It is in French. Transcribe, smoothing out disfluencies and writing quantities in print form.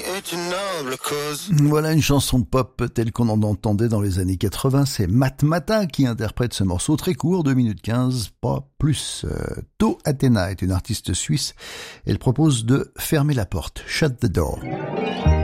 Voilà une chanson pop telle qu'on en entendait dans les années 80. C'est Matmata qui interprète ce morceau très court, 2 minutes 15, pas plus. To Athena est une artiste suisse. Elle propose de fermer la porte, shut the door.